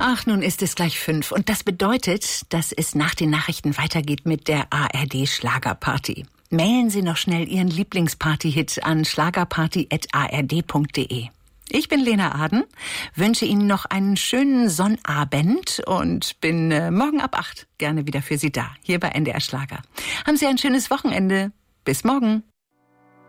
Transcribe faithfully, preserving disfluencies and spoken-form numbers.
Ach, nun ist es gleich fünf und das bedeutet, dass es nach den Nachrichten weitergeht mit der A R D Schlagerparty. Mailen Sie noch schnell Ihren Lieblingsparty-Hit an schlagerparty at a r d punkt d e. Ich bin Lena Aden, wünsche Ihnen noch einen schönen Sonnabend und bin äh, morgen ab acht gerne wieder für Sie da, hier bei N D R Schlager. Haben Sie ein schönes Wochenende. Bis morgen.